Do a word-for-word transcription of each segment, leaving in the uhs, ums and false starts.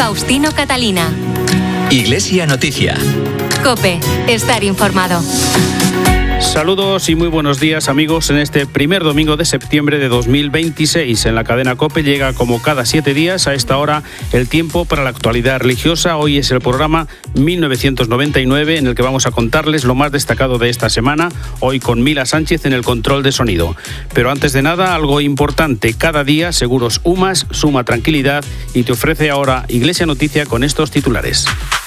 Faustino Catalina. Iglesia Noticia. COPE. Estar informado. Saludos y muy buenos días, amigos. En este primer domingo de septiembre de dos mil veintiséis, en la cadena COPE llega como cada siete días a esta hora el tiempo para la actualidad religiosa. Hoy es el programa mil novecientos noventa y nueve, en el que vamos a contarles lo más destacado de esta semana, hoy con Mila Sánchez en el control de sonido. Pero antes de nada, algo importante: cada día Seguros UMAS suma tranquilidad y te ofrece ahora Iglesia Noticia con estos titulares.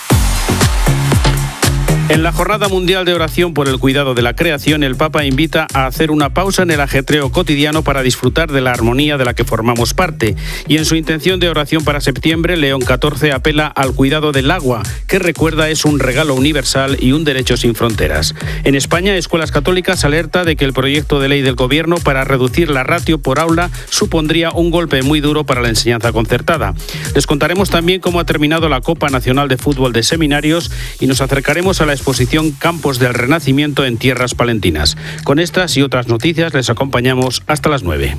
En la Jornada Mundial de Oración por el Cuidado de la Creación, el Papa invita a hacer una pausa en el ajetreo cotidiano para disfrutar de la armonía de la que formamos parte. Y en su intención de oración para septiembre, León catorce apela al cuidado del agua, que recuerda es un regalo universal y un derecho sin fronteras. En España, Escuelas Católicas alerta de que el proyecto de ley del Gobierno para reducir la ratio por aula supondría un golpe muy duro para la enseñanza concertada. Les contaremos también cómo ha terminado la Copa Nacional de Fútbol de Seminarios y nos acercaremos a la exposición Campos del Renacimiento en tierras palentinas. Con estas y otras noticias les acompañamos hasta las nueve.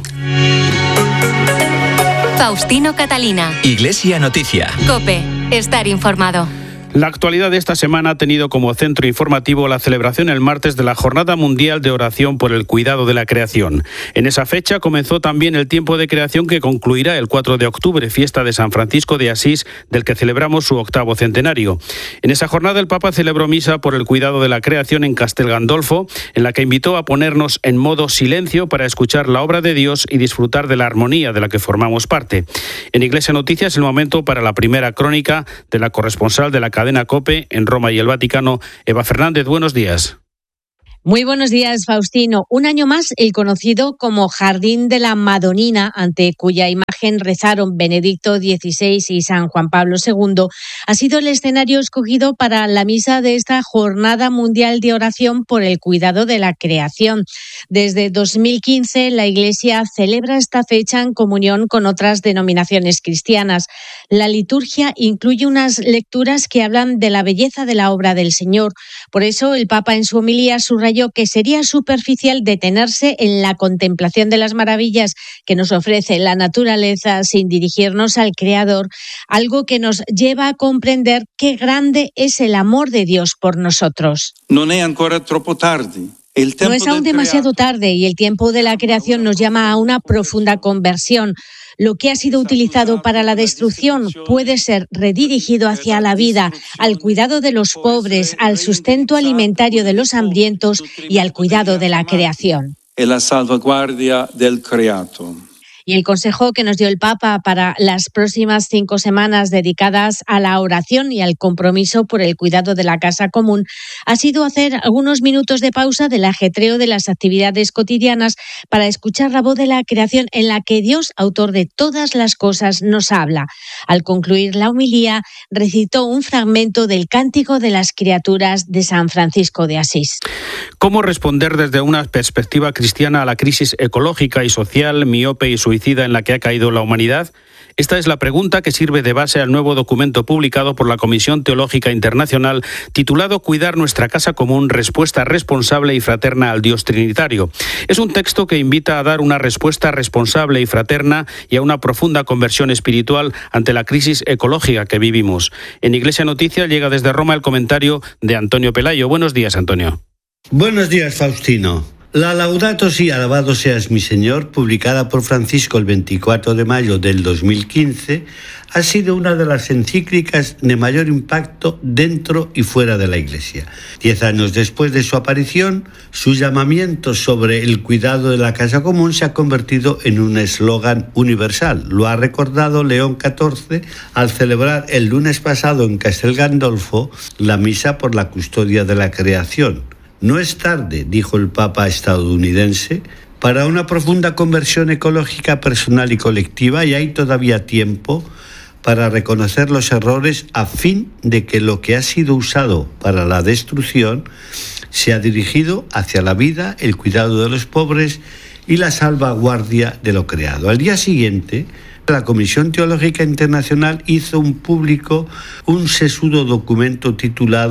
Faustino Catalina. Iglesia Noticia. COPE. Estar informado. La actualidad de esta semana ha tenido como centro informativo la celebración el martes de la Jornada Mundial de Oración por el Cuidado de la Creación. En esa fecha comenzó también el tiempo de creación que concluirá el cuatro de octubre, fiesta de San Francisco de Asís, del que celebramos su octavo centenario. En esa jornada el Papa celebró misa por el cuidado de la creación en Castel Gandolfo, en la que invitó a ponernos en modo silencio para escuchar la obra de Dios y disfrutar de la armonía de la que formamos parte. En Iglesia Noticias, el momento para la primera crónica de la corresponsal de la cadena COPE en Roma y el Vaticano, Eva Fernández. Buenos días. Muy buenos días, Faustino. Un año más, el conocido como Jardín de la Madonina, ante cuya imagen rezaron Benedicto dieciséis y San Juan Pablo segundo, ha sido el escenario escogido para la misa de esta Jornada Mundial de Oración por el Cuidado de la Creación. Desde dos mil quince, la Iglesia celebra esta fecha en comunión con otras denominaciones cristianas. La liturgia incluye unas lecturas que hablan de la belleza de la obra del Señor. Por eso, el Papa en su homilía subrayó que sería superficial detenerse en la contemplación de las maravillas que nos ofrece la naturaleza sin dirigirnos al Creador, algo que nos lleva a comprender qué grande es el amor de Dios por nosotros. No es ancora troppo tardi. No es aún demasiado tarde y el tiempo de la creación nos llama a una profunda conversión. Lo que ha sido utilizado para la destrucción puede ser redirigido hacia la vida, al cuidado de los pobres, al sustento alimentario de los hambrientos y al cuidado de la creación. La salvaguardia del creato. Y el consejo que nos dio el Papa para las próximas cinco semanas dedicadas a la oración y al compromiso por el cuidado de la casa común ha sido hacer algunos minutos de pausa del ajetreo de las actividades cotidianas para escuchar la voz de la creación en la que Dios, autor de todas las cosas, nos habla. Al concluir la homilía, recitó un fragmento del Cántico de las Criaturas de San Francisco de Asís. ¿Cómo responder desde una perspectiva cristiana a la crisis ecológica y social, miope y suicida en la que ha caído la humanidad? Esta es la pregunta que sirve de base al nuevo documento publicado por la Comisión Teológica Internacional titulado Cuidar nuestra casa común, respuesta responsable y fraterna al Dios Trinitario. Es un texto que invita a dar una respuesta responsable y fraterna y a una profunda conversión espiritual ante la crisis ecológica que vivimos. En Iglesia Noticia llega desde Roma el comentario de Antonio Pelayo. Buenos días, Antonio. Buenos días, Faustino. La Laudato Si, alabado seas mi Señor, publicada por Francisco el veinticuatro de mayo del dos mil quince, ha sido una de las encíclicas de mayor impacto dentro y fuera de la Iglesia. Diez años después de su aparición, su llamamiento sobre el cuidado de la casa común se ha convertido en un eslogan universal. Lo ha recordado León catorce al celebrar el lunes pasado en Castel Gandolfo la misa por la custodia de la creación. No es tarde, dijo el Papa estadounidense, para una profunda conversión ecológica personal y colectiva, y hay todavía tiempo para reconocer los errores a fin de que lo que ha sido usado para la destrucción sea dirigido hacia la vida, el cuidado de los pobres y la salvaguardia de lo creado. Al día siguiente, la Comisión Teológica Internacional hizo un público un sesudo documento titulado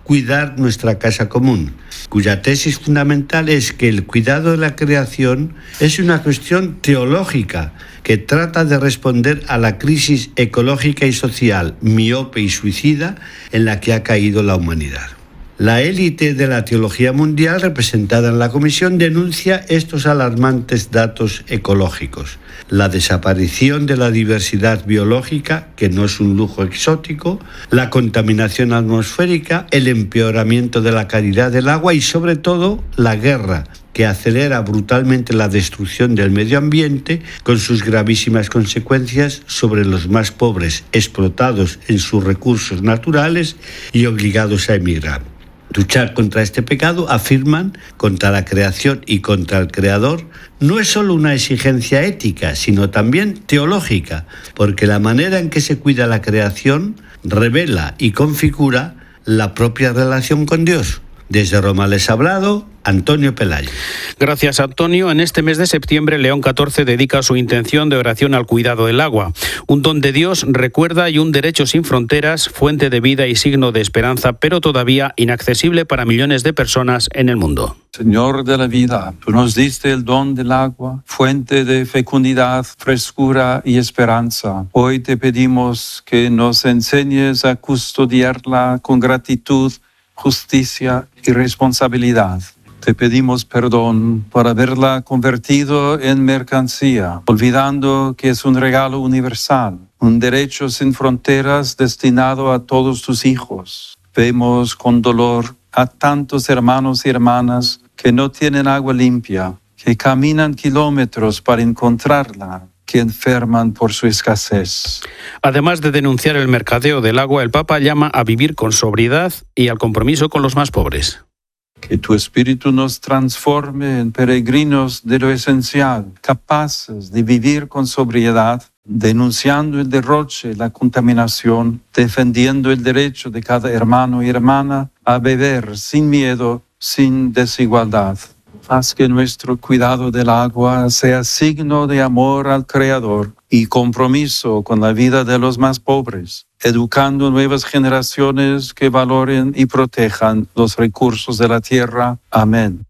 cuidar nuestra casa común, cuya tesis fundamental es que el cuidado de la creación es una cuestión teológica que trata de responder a la crisis ecológica y social miope y suicida en la que ha caído la humanidad. La élite de la teología mundial representada en la comisión denuncia estos alarmantes datos ecológicos: la desaparición de la diversidad biológica, que no es un lujo exótico, la contaminación atmosférica, el empeoramiento de la calidad del agua y, sobre todo, la guerra, que acelera brutalmente la destrucción del medio ambiente con sus gravísimas consecuencias sobre los más pobres, explotados en sus recursos naturales y obligados a emigrar. Luchar contra este pecado, afirman, contra la creación y contra el creador, no es solo una exigencia ética, sino también teológica, porque la manera en que se cuida la creación revela y configura la propia relación con Dios. Desde Roma les ha hablado Antonio Pelayo. Gracias, Antonio. En este mes de septiembre, León catorce dedica su intención de oración al cuidado del agua. Un don de Dios, recuerda, y un derecho sin fronteras, fuente de vida y signo de esperanza, pero todavía inaccesible para millones de personas en el mundo. Señor de la vida, tú nos diste el don del agua, fuente de fecundidad, frescura y esperanza. Hoy te pedimos que nos enseñes a custodiarla con gratitud, justicia y responsabilidad. Te pedimos perdón por haberla convertido en mercancía, olvidando que es un regalo universal, un derecho sin fronteras destinado a todos tus hijos. Vemos con dolor a tantos hermanos y hermanas que no tienen agua limpia, que caminan kilómetros para encontrarla, que enferman por su escasez. Además de denunciar el mercadeo del agua, el Papa llama a vivir con sobriedad y al compromiso con los más pobres. Que tu espíritu nos transforme en peregrinos de lo esencial, capaces de vivir con sobriedad, denunciando el derroche, la contaminación, defendiendo el derecho de cada hermano y hermana a beber sin miedo, sin desigualdad. Haz que nuestro cuidado del agua sea signo de amor al Creador y compromiso con la vida de los más pobres, educando nuevas generaciones que valoren y protejan los recursos de la tierra. Amén.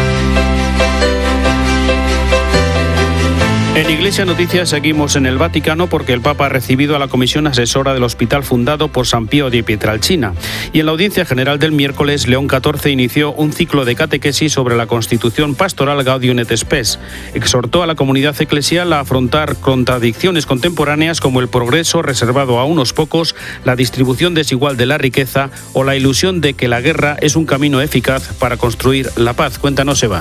En Iglesia Noticias seguimos en el Vaticano porque el Papa ha recibido a la comisión asesora del hospital fundado por San Pío de Pietrelcina. Y en la audiencia general del miércoles, León catorce inició un ciclo de catequesis sobre la Constitución Pastoral Gaudium et Spes. Exhortó a la comunidad eclesial a afrontar contradicciones contemporáneas como el progreso reservado a unos pocos, la distribución desigual de la riqueza o la ilusión de que la guerra es un camino eficaz para construir la paz. Cuéntanos, Eva.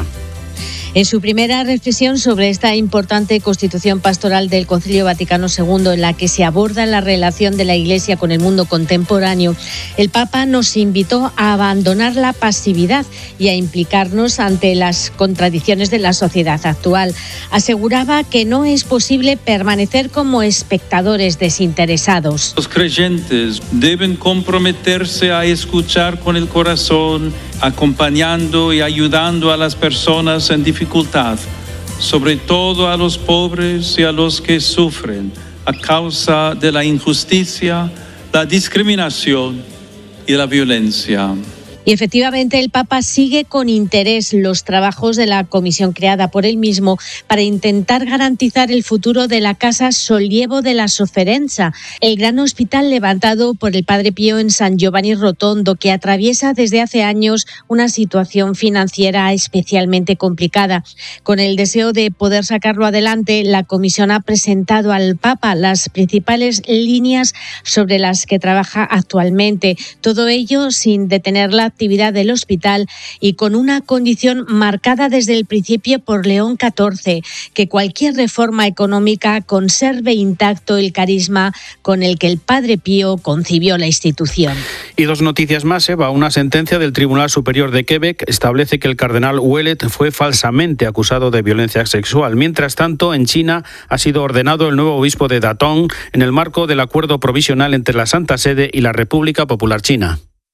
En su primera reflexión sobre esta importante constitución pastoral del Concilio Vaticano segundo, en la que se aborda la relación de la Iglesia con el mundo contemporáneo, el Papa nos invitó a abandonar la pasividad y a implicarnos ante las contradicciones de la sociedad actual. Aseguraba que no es posible permanecer como espectadores desinteresados. Los creyentes deben comprometerse a escuchar con el corazón, acompañando y ayudando a las personas en dificultad, sobre todo a los pobres y a los que sufren a causa de la injusticia, la discriminación y la violencia. Y efectivamente el Papa sigue con interés los trabajos de la comisión creada por él mismo para intentar garantizar el futuro de la Casa Sollievo de la Sofferenza, el gran hospital levantado por el Padre Pío en San Giovanni Rotondo, que atraviesa desde hace años una situación financiera especialmente complicada. Con el deseo de poder sacarlo adelante, la comisión ha presentado al Papa las principales líneas sobre las que trabaja actualmente. Todo ello sin detener la actividad del hospital y con una condición marcada desde el principio por León catorce, que cualquier reforma económica conserve intacto el carisma con el que el Padre Pío concibió la institución. Y dos noticias más, Eva. Una sentencia del Tribunal Superior de Quebec establece que el cardenal Ouellet fue falsamente acusado de violencia sexual. Mientras tanto, en China ha sido ordenado el nuevo obispo de Datong en el marco del acuerdo provisional entre la Santa Sede y la República Popular China.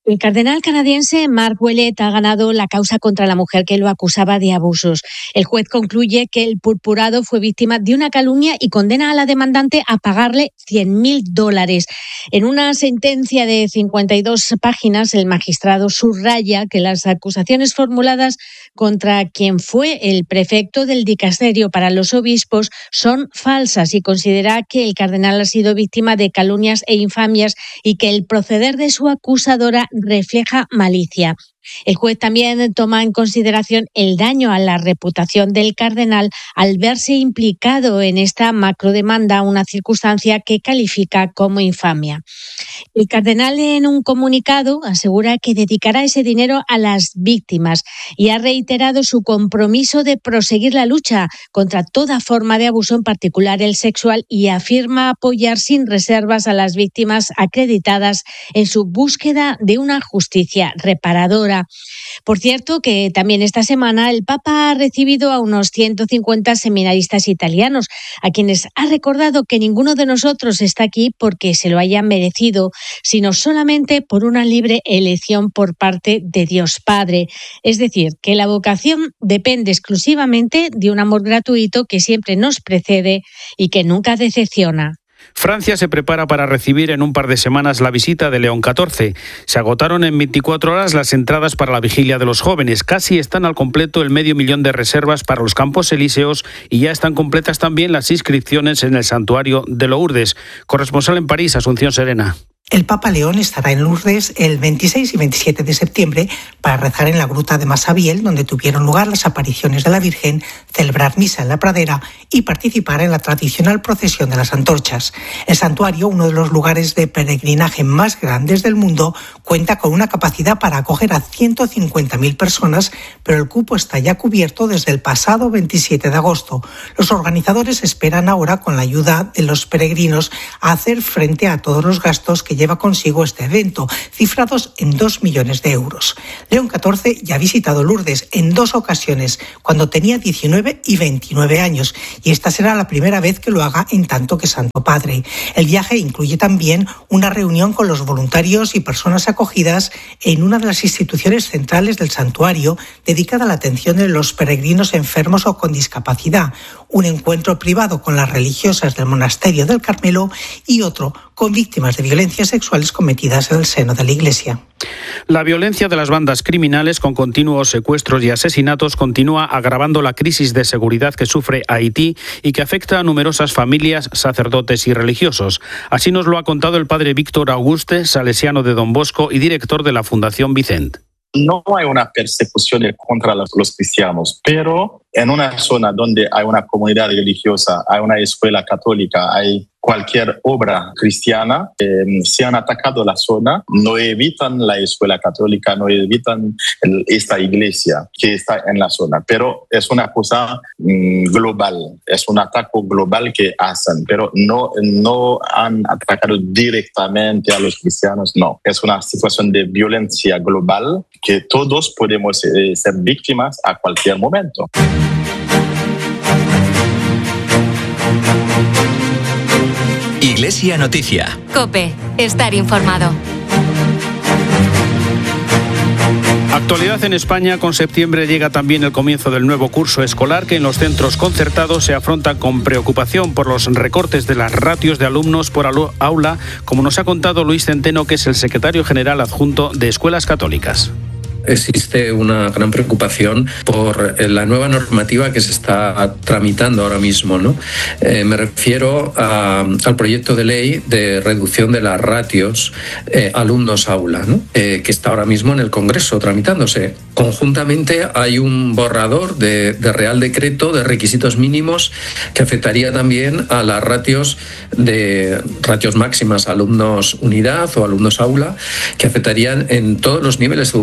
El cardenal canadiense Mark Ouellet ha ganado la causa contra la mujer que lo acusaba de abusos. El juez concluye que el purpurado fue víctima de una calumnia y condena a la demandante a pagarle cien mil dólares. En una sentencia de cincuenta y dos páginas, el magistrado subraya que las acusaciones formuladas contra quien fue el prefecto del dicasterio para los obispos son falsas y considera que el cardenal ha sido víctima de calumnias e infamias y que el proceder de su acusadora refleja malicia. El juez también toma en consideración el daño a la reputación del cardenal al verse implicado en esta macrodemanda, una circunstancia que califica como infamia. El cardenal, en un comunicado, asegura que dedicará ese dinero a las víctimas y ha reiterado su compromiso de proseguir la lucha contra toda forma de abuso, en particular el sexual, y afirma apoyar sin reservas a las víctimas acreditadas en su búsqueda de una justicia reparadora. Por cierto, que también esta semana el Papa ha recibido a unos ciento cincuenta seminaristas italianos, a quienes ha recordado que ninguno de nosotros está aquí porque se lo haya merecido, sino solamente por una libre elección por parte de Dios Padre. Es decir, que la vocación depende exclusivamente de un amor gratuito que siempre nos precede y que nunca decepciona. Francia se prepara para recibir en un par de semanas la visita de León catorce. Se agotaron en veinticuatro horas las entradas para la vigilia de los jóvenes. Casi están al completo el medio millón de reservas para los Campos Elíseos y ya están completas también las inscripciones en el santuario de Lourdes. Corresponsal en París, Asunción Serena. El Papa León estará en Lourdes el veintiséis y veintisiete de septiembre para rezar en la gruta de Massabielle, donde tuvieron lugar las apariciones de la Virgen, celebrar misa en la pradera y participar en la tradicional procesión de las antorchas. El santuario, uno de los lugares de peregrinaje más grandes del mundo, cuenta con una capacidad para acoger a ciento cincuenta mil personas, pero el cupo está ya cubierto desde el pasado veintisiete de agosto. Los organizadores esperan ahora, con la ayuda de los peregrinos, a hacer frente a todos los gastos que lleva consigo este evento, cifrados en dos millones de euros. León catorce ya ha visitado Lourdes en dos ocasiones, cuando tenía diecinueve y veintinueve años, y esta será la primera vez que lo haga en tanto que Santo Padre. El viaje incluye también una reunión con los voluntarios y personas acogidas en una de las instituciones centrales del santuario, dedicada a la atención de los peregrinos enfermos o con discapacidad, un encuentro privado con las religiosas del monasterio del Carmelo y otro con víctimas de violencias sexuales cometidas en el seno de la Iglesia. La violencia de las bandas criminales con continuos secuestros y asesinatos continúa agravando la crisis de seguridad que sufre Haití y que afecta a numerosas familias, sacerdotes y religiosos. Así nos lo ha contado el padre Víctor Auguste, salesiano de Don Bosco y director de la Fundación Vicent. No hay una persecución contra los, los cristianos, pero en una zona donde hay una comunidad religiosa, hay una escuela católica, hay cualquier obra cristiana, eh, se han atacado la zona, no evitan la escuela católica, no evitan el, esta iglesia que está en la zona, pero es una cosa mm, global, es un ataque global que hacen, pero no, no han atacado directamente a los cristianos, no, es una situación de violencia global que todos podemos eh, ser víctimas a cualquier momento. Iglesia Noticia. COPE. Estar informado. Actualidad en España. Con septiembre llega también el comienzo del nuevo curso escolar, que en los centros concertados se afronta con preocupación por los recortes de las ratios de alumnos por aula, como nos ha contado Luis Centeno, que es el secretario general adjunto de Escuelas Católicas. Existe una gran preocupación por la nueva normativa que se está tramitando ahora mismo, ¿no? Eh, me refiero a, al proyecto de ley de reducción de las ratios eh, alumnos-aula, ¿no? eh, que está ahora mismo en el Congreso tramitándose. Conjuntamente hay un borrador de, de Real Decreto de requisitos mínimos que afectaría también a las ratios de ratios máximas alumnos-unidad o alumnos-aula, que afectarían en todos los niveles educativos, no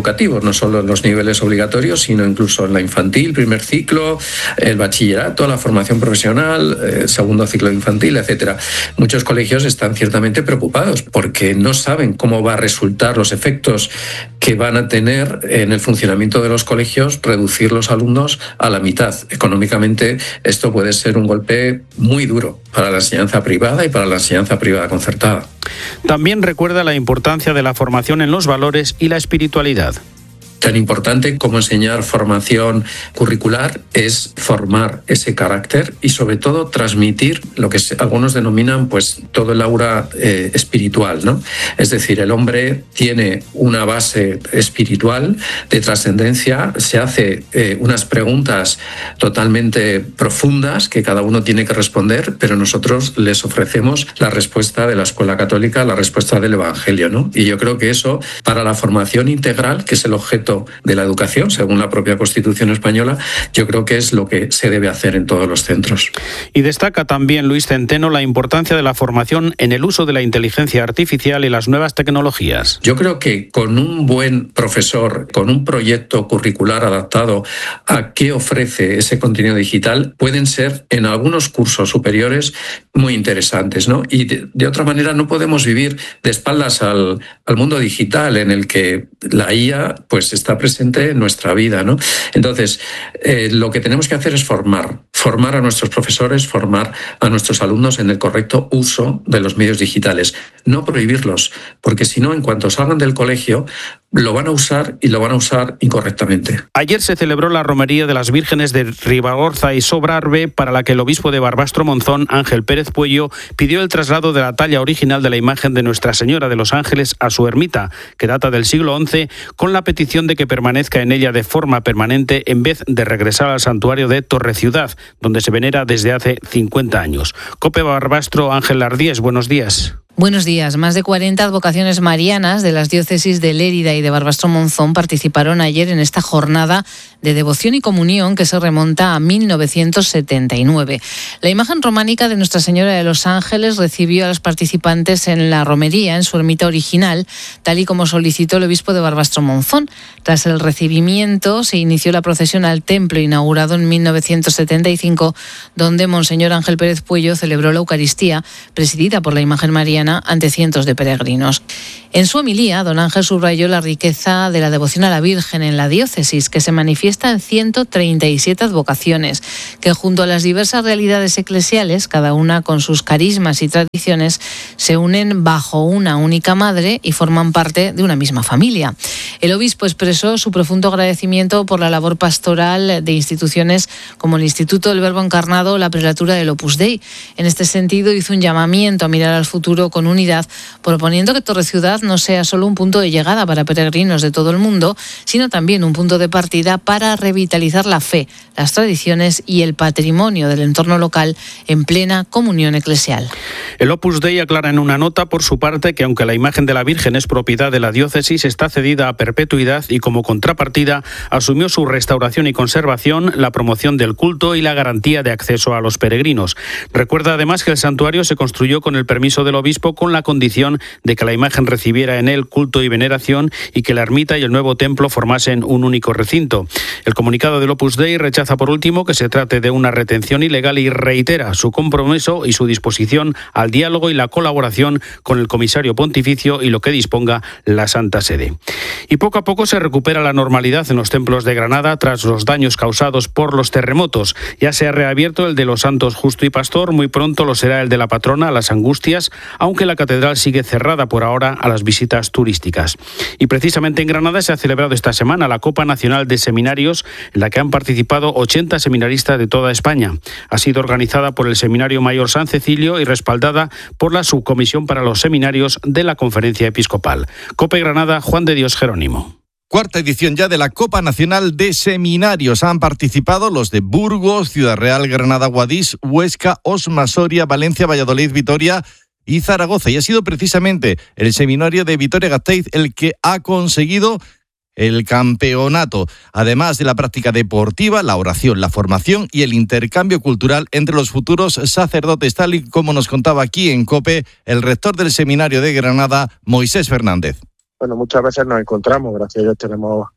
no solo en los niveles obligatorios, sino incluso en la infantil, primer ciclo, el bachillerato, la formación profesional, eh, segundo ciclo de infantil, etcétera. Muchos colegios están ciertamente preocupados porque no saben cómo va a resultar los efectos que van a tener en el funcionamiento de los colegios reducir los alumnos a la mitad. Económicamente esto puede ser un golpe muy duro para la enseñanza privada y para la enseñanza privada concertada. También recuerda la importancia de la formación en los valores y la espiritualidad. Tan importante como enseñar formación curricular es formar ese carácter y sobre todo transmitir lo que algunos denominan pues todo el aura eh, espiritual, ¿no? Es decir, el hombre tiene una base espiritual de trascendencia, se hace eh, unas preguntas totalmente profundas que cada uno tiene que responder, pero nosotros les ofrecemos la respuesta de la escuela católica, la respuesta del Evangelio, ¿no? Y yo creo que eso, para la formación integral, que es el objeto de la educación, según la propia Constitución española, yo creo que es lo que se debe hacer en todos los centros. Y destaca también Luis Centeno la importancia de la formación en el uso de la inteligencia artificial y las nuevas tecnologías. Yo creo que con un buen profesor, con un proyecto curricular adaptado a qué ofrece ese contenido digital, pueden ser en algunos cursos superiores muy interesantes, ¿no? Y de, de otra manera no podemos vivir de espaldas al, al mundo digital en el que la I A pues está presente en nuestra vida, ¿no? Entonces, eh, lo que tenemos que hacer es formar, formar a nuestros profesores, formar a nuestros alumnos en el correcto uso de los medios digitales, no prohibirlos, porque si no, en cuanto salgan del colegio, lo van a usar y lo van a usar incorrectamente. Ayer se celebró la romería de las Vírgenes de Ribagorza y Sobrarbe, para la que el obispo de Barbastro Monzón, Ángel Pérez Puello, pidió el traslado de la talla original de la imagen de Nuestra Señora de los Ángeles a su ermita, que data del siglo once, con la petición de que permanezca en ella de forma permanente en vez de regresar al santuario de Torreciudad, donde se venera desde hace cincuenta años. COPE Barbastro, Ángel Lardíez, buenos días. Buenos días. Más de cuarenta advocaciones marianas de las diócesis de Lérida y de Barbastro-Monzón participaron ayer en esta jornada de devoción y comunión que se remonta a mil novecientos setenta y nueve. La imagen románica de Nuestra Señora de los Ángeles recibió a los participantes en la romería, en su ermita original, tal y como solicitó el obispo de Barbastro-Monzón. Tras el recibimiento se inició la procesión al templo inaugurado en mil novecientos setenta y cinco, donde Monseñor Ángel Pérez Puello celebró la Eucaristía, presidida por la imagen mariana, ante cientos de peregrinos. En su homilía, don Ángel subrayó la riqueza de la devoción a la Virgen en la diócesis, que se manifiesta en ciento treinta y siete advocaciones, que junto a las diversas realidades eclesiales, cada una con sus carismas y tradiciones, se unen bajo una única madre y forman parte de una misma familia. El obispo expresó su profundo agradecimiento por la labor pastoral de instituciones como el Instituto del Verbo Encarnado o la Prelatura del Opus Dei. En este sentido, hizo un llamamiento a mirar al futuro con unidad, proponiendo que Torreciudad no sea solo un punto de llegada para peregrinos de todo el mundo, sino también un punto de partida para revitalizar la fe, las tradiciones y el patrimonio del entorno local en plena comunión eclesial. El Opus Dei aclara en una nota, por su parte, que aunque la imagen de la Virgen es propiedad de la diócesis, está cedida a perpetuidad y como contrapartida asumió su restauración y conservación, la promoción del culto y la garantía de acceso a los peregrinos. Recuerda además que el santuario se construyó con el permiso del obispo, con la condición de que la imagen recibiera en él culto y veneración y que la ermita y el nuevo templo formasen un único recinto. El comunicado del Opus Dei rechaza por último que se trate de una retención ilegal y reitera su compromiso y su disposición al diálogo y la colaboración con el comisario pontificio y lo que disponga la Santa Sede. Y poco a poco se recupera la normalidad en los templos de Granada tras los daños causados por los terremotos. Ya se ha reabierto el de los Santos Justo y Pastor, muy pronto lo será el de la patrona, Las Angustias, aunque la catedral sigue cerrada por ahora a las visitas turísticas. Y precisamente en Granada se ha celebrado esta semana la Copa Nacional de Seminarios, en la que han participado ochenta seminaristas de toda España. Ha sido organizada por el Seminario Mayor San Cecilio y respaldada por la Subcomisión para los Seminarios de la Conferencia Episcopal. COPE Granada, Juan de Dios Jerónimo. Cuarta edición ya de la Copa Nacional de Seminarios. Han participado los de Burgos, Ciudad Real, Granada, Guadix, Huesca, Osma, Soria, Valencia, Valladolid, Vitoria y Zaragoza. Y ha sido precisamente el seminario de Vitoria-Gasteiz el que ha conseguido el campeonato. Además de la práctica deportiva, la oración, la formación y el intercambio cultural entre los futuros sacerdotes, tal y como nos contaba aquí en COPE el rector del seminario de Granada, Moisés Fernández. Bueno, muchas veces nos encontramos, gracias a Dios tenemos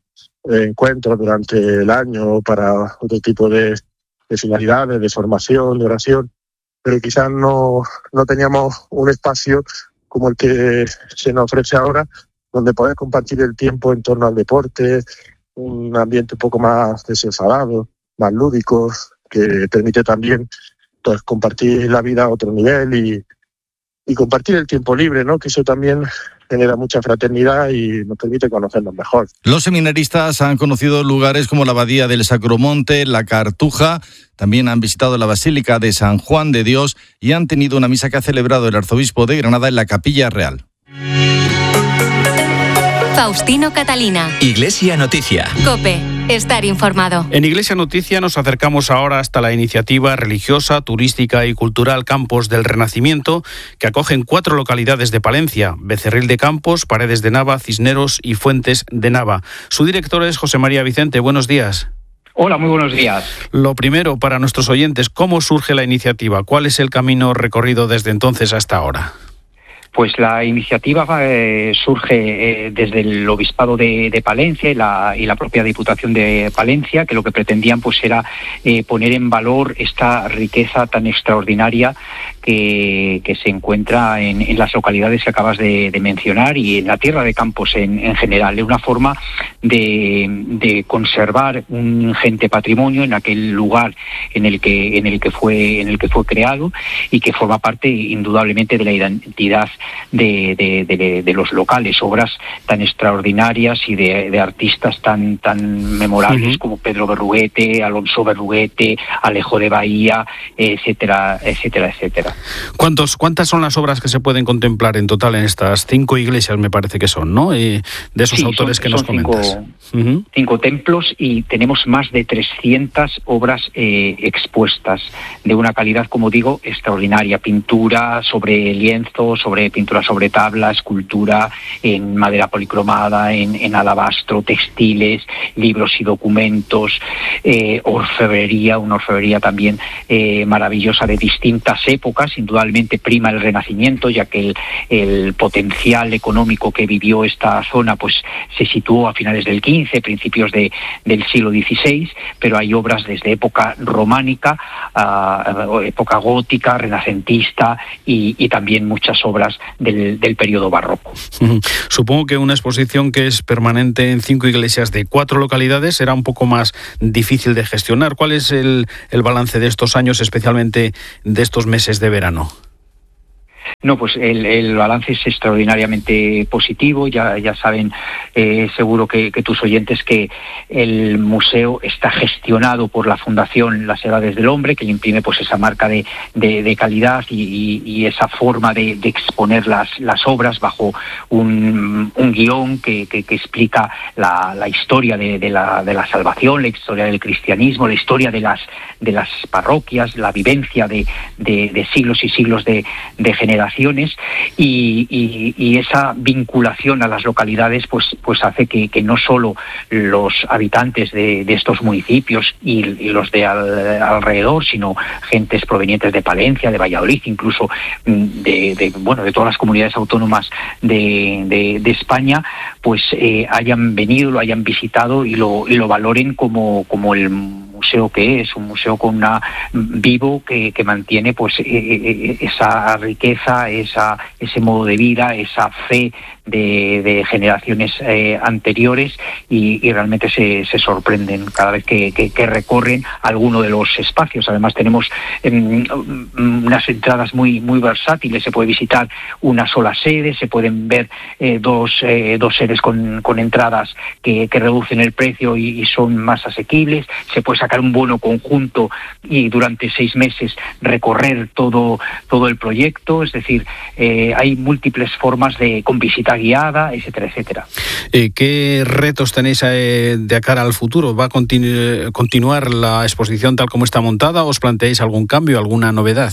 eh, encuentros durante el año para otro tipo de, de finalidades, de formación, de oración, pero quizás no, no teníamos un espacio como el que se nos ofrece ahora, donde poder compartir el tiempo en torno al deporte, un ambiente un poco más desenfadado, más lúdico, que permite también pues, compartir la vida a otro nivel y, y compartir el tiempo libre, ¿no? Que eso también genera mucha fraternidad y nos permite conocernos mejor. Los seminaristas han conocido lugares como la Abadía del Sacromonte, la Cartuja, también han visitado la Basílica de San Juan de Dios y han tenido una misa que ha celebrado el arzobispo de Granada en la Capilla Real. Faustino Catalina. Iglesia Noticia. COPE. Estar informado. En Iglesia Noticia nos acercamos ahora hasta la iniciativa religiosa, turística y cultural Campos del Renacimiento, que acogen cuatro localidades de Palencia: Becerril de Campos, Paredes de Nava, Cisneros y Fuentes de Nava. Su director es José María Vicente. Buenos días. Hola, muy buenos días. Lo primero, para nuestros oyentes, ¿cómo surge la iniciativa? ¿Cuál es el camino recorrido desde entonces hasta ahora? Pues la iniciativa eh, surge eh, desde el Obispado de, de Palencia y la, y la propia Diputación de Palencia, que lo que pretendían pues era eh, poner en valor esta riqueza tan extraordinaria que, que se encuentra en, en las localidades que acabas de, de mencionar y en la tierra de Campos en, en general. Es una forma de, de conservar un ingente patrimonio en aquel lugar en el que en el que fue en el que fue creado y que forma parte indudablemente de la identidad De, de, de, de los locales, obras tan extraordinarias y de, de artistas tan tan memorables uh-huh. como Pedro Berruguete, Alonso Berruguete, Alejo de Bahía, etcétera, etcétera, etcétera. ¿Cuántos, ¿Cuántas son las obras que se pueden contemplar en total en estas cinco iglesias, me parece que son, ¿no? Y de esos sí, autores son, que nos son comentas. Cinco, uh-huh. cinco templos y tenemos más de trescientas obras eh, expuestas de una calidad, como digo, extraordinaria. Pintura sobre lienzo, sobre pintura sobre tabla, escultura en madera policromada, en, en alabastro, textiles, libros y documentos, eh, orfebrería, una orfebrería también eh, maravillosa de distintas épocas. Indudablemente prima el Renacimiento, ya que el, el potencial económico que vivió esta zona pues se situó a finales del quince, principios de, del siglo dieciséis, pero hay obras desde época románica, uh, época gótica, renacentista y, y también muchas obras Del, del periodo barroco. Supongo que una exposición que es permanente en cinco iglesias de cuatro localidades será un poco más difícil de gestionar. ¿Cuál es el, el balance de estos años, especialmente de estos meses de verano? No, pues el, el balance es extraordinariamente positivo. Ya, ya saben, eh, seguro que, que tus oyentes, que el museo está gestionado por la Fundación Las Edades del Hombre, que le imprime pues esa marca de, de, de calidad y, y, y esa forma de, de exponer las, las obras bajo un, un guión que, que, que explica la, la historia de, de, la, de la salvación, la historia del cristianismo, la historia de las, de las parroquias, la vivencia de, de, de siglos y siglos de, de generaciones. Y, y, y esa vinculación a las localidades pues, pues hace que, que no solo los habitantes de, de estos municipios y, y los de al, alrededor, sino gentes provenientes de Palencia, de Valladolid, incluso de, de, bueno, de todas las comunidades autónomas de, de, de España, pues eh, hayan venido, lo hayan visitado y lo, y lo valoren como, como el museo que es, un museo con una vivo que, que mantiene pues eh, esa riqueza, esa ese modo de vida, esa fe de, de generaciones eh, anteriores y, y realmente se, se sorprenden cada vez que, que, que recorren alguno de los espacios. Además tenemos eh, unas entradas muy muy versátiles, se puede visitar una sola sede, se pueden ver eh, dos eh, dos sedes con, con entradas que, que reducen el precio y, y son más asequibles, se puede sacar un bono conjunto y durante seis meses recorrer todo todo el proyecto, es decir, eh, hay múltiples formas de con visita guiada, etcétera, etcétera. Eh, ¿Qué retos tenéis eh, de cara al futuro? ¿Va a continu- continuar la exposición tal como está montada o os planteáis algún cambio, alguna novedad?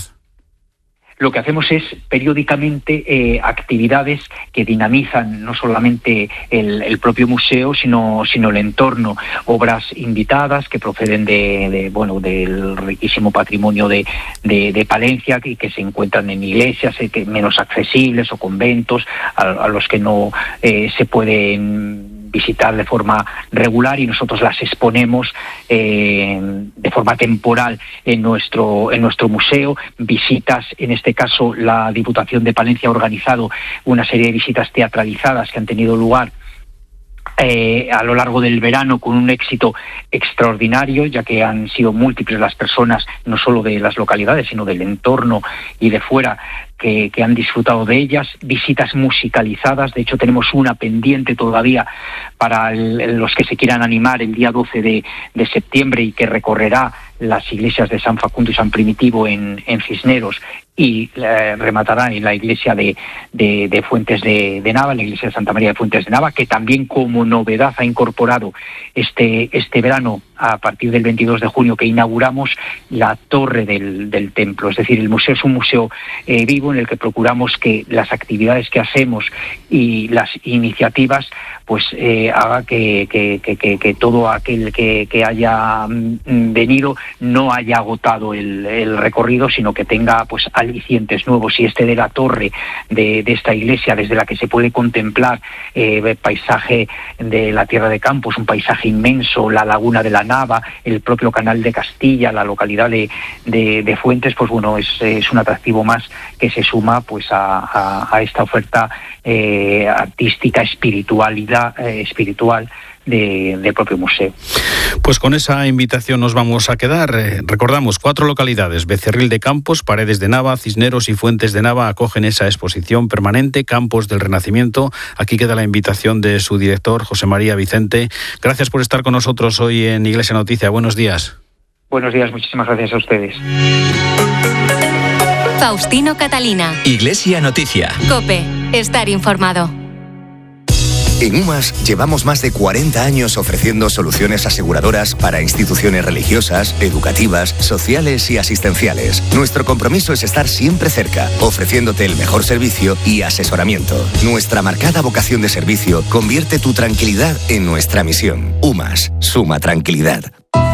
Lo que hacemos es periódicamente eh, actividades que dinamizan no solamente el, el propio museo, sino, sino el entorno. Obras invitadas que proceden de, de bueno del riquísimo patrimonio de, de, de Palencia, que, que se encuentran en iglesias eh, que menos accesibles o conventos, a, a los que no eh, se pueden visitar de forma regular y nosotros las exponemos eh, de forma temporal en nuestro, en nuestro museo. Visitas, en este caso la Diputación de Palencia ha organizado una serie de visitas teatralizadas que han tenido lugar Eh, a lo largo del verano con un éxito extraordinario, ya que han sido múltiples las personas, no solo de las localidades, sino del entorno y de fuera, que, que han disfrutado de ellas. Visitas musicalizadas, de hecho tenemos una pendiente todavía para el, los que se quieran animar el día doce de, de septiembre y que recorrerá las iglesias de San Facundo y San Primitivo en, en Cisneros y eh, rematará en la iglesia de, de, de Fuentes de, de Nava, la iglesia de Santa María de Fuentes de Nava, que también como novedad ha incorporado este, este verano, a partir del veintidós de junio, que inauguramos la torre del, del templo. Es decir, el museo es un museo eh, vivo en el que procuramos que las actividades que hacemos y las iniciativas pues eh, haga que, que, que, que todo aquel que, que haya venido no haya agotado el, el recorrido, sino que tenga pues alicientes nuevos. Y este de la torre de, de esta iglesia, desde la que se puede contemplar eh, el paisaje de la Tierra de Campos, un paisaje inmenso, la laguna de la Nava, el propio canal de Castilla, la localidad de, de, de Fuentes, pues bueno, es, es un atractivo más que se suma pues a, a, a esta oferta eh, artística, espiritualidad eh, espiritual De, del propio museo. Pues con esa invitación nos vamos a quedar. Eh, recordamos, cuatro localidades: Becerril de Campos, Paredes de Nava, Cisneros y Fuentes de Nava acogen esa exposición permanente, Campos del Renacimiento. Aquí queda la invitación de su director, José María Vicente. Gracias por estar con nosotros hoy en Iglesia Noticia. Buenos días. Buenos días, muchísimas gracias a ustedes. Faustino Catalina. Iglesia Noticia. COPE. Estar informado. En UMAS llevamos más de cuarenta años ofreciendo soluciones aseguradoras para instituciones religiosas, educativas, sociales y asistenciales. Nuestro compromiso es estar siempre cerca, ofreciéndote el mejor servicio y asesoramiento. Nuestra marcada vocación de servicio convierte tu tranquilidad en nuestra misión. UMAS, suma tranquilidad.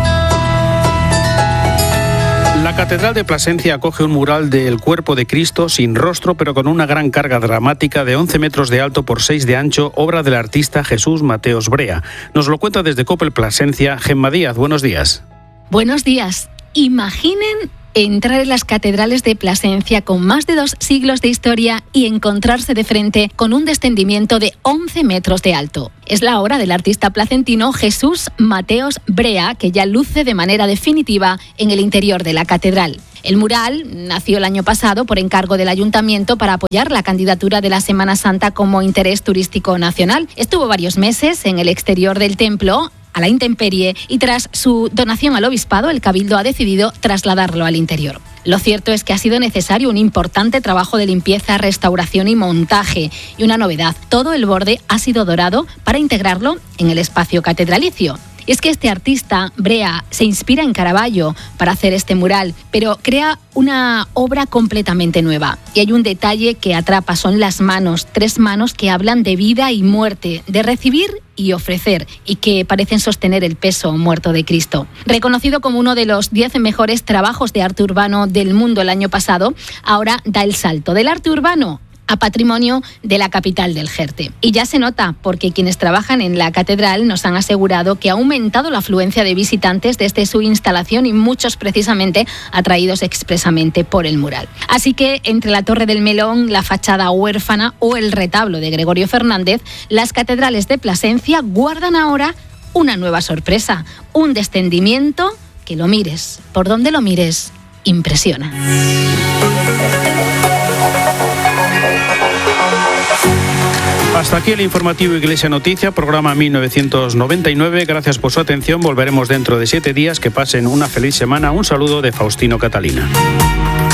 La Catedral de Plasencia acoge un mural del Cuerpo de Cristo sin rostro, pero con una gran carga dramática de once metros de alto por seis de ancho, obra del artista Jesús Mateos Brea. Nos lo cuenta desde COPE Plasencia, Gemma Díaz. Buenos días. Buenos días. Imaginen entrar en las catedrales de Plasencia con más de dos siglos de historia y encontrarse de frente con un descendimiento de once metros de alto. Es la obra del artista placentino Jesús Mateos Brea, que ya luce de manera definitiva en el interior de la catedral. El mural nació el año pasado por encargo del Ayuntamiento para apoyar la candidatura de la Semana Santa como interés turístico nacional. Estuvo varios meses en el exterior del templo, a la intemperie, y tras su donación al obispado, el Cabildo ha decidido trasladarlo al interior. Lo cierto es que ha sido necesario un importante trabajo de limpieza, restauración y montaje. Y una novedad, todo el borde ha sido dorado para integrarlo en el espacio catedralicio. Y es que este artista, Brea, se inspira en Caravaggio para hacer este mural, pero crea una obra completamente nueva. Y hay un detalle que atrapa, son las manos, tres manos que hablan de vida y muerte, de recibir y ofrecer, y que parecen sostener el peso muerto de Cristo. Reconocido como uno de los diez mejores trabajos de arte urbano del mundo el año pasado, ahora da el salto del arte urbano a patrimonio de la capital del Jerte. Y ya se nota, porque quienes trabajan en la catedral nos han asegurado que ha aumentado la afluencia de visitantes desde su instalación, y muchos precisamente atraídos expresamente por el mural. Así que entre la Torre del Melón, la fachada huérfana o el retablo de Gregorio Fernández, las catedrales de Plasencia guardan ahora una nueva sorpresa, un descendimiento que, lo mires por donde lo mires, impresiona. Hasta aquí el informativo Iglesia Noticia, programa mil novecientos noventa y nueve. Gracias por su atención. Volveremos dentro de siete días. Que pasen una feliz semana. Un saludo de Faustino Catalina.